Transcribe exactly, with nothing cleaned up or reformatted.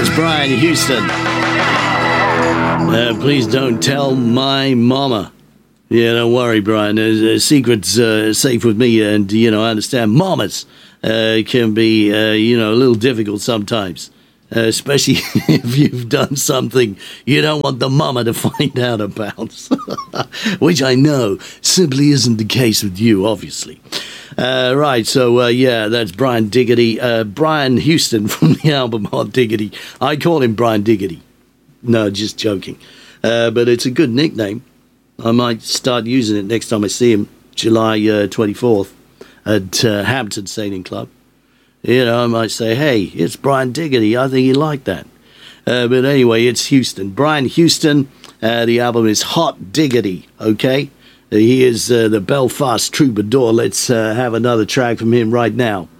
That's Brian Houston. Uh, please don't tell my mama. Yeah, don't worry, Brian. Uh, secret's uh, safe with me, and, you know, I understand mamas uh, can be, uh, you know, a little difficult sometimes. Uh, especially if you've done something you don't want the mama to find out about. Which I know simply isn't the case with you, obviously. Uh, right, so, uh, yeah, that's Brian Diggity. Uh, Brian Houston from the album Hot Diggity. I call him Brian Diggity. No, just joking. Uh, but it's a good nickname. I might start using it next time I see him, July uh, twenty-fourth, at uh, Hampton Sailing Club. You know, I might say, hey, it's Brian Diggity. I think you like that. Uh, but anyway, it's Houston. Brian Houston. Uh, the album is Hot Diggity, okay? Uh, he is uh, the Belfast troubadour. Let's uh, have another track from him right now.